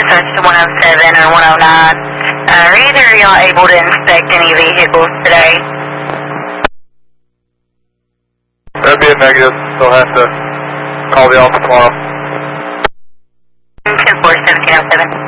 dispatch to 107 or 109. Are either of y'all able to inspect any vehicles today? That'd be a negative. They'll have to call the office tomorrow. 10-4, 1707.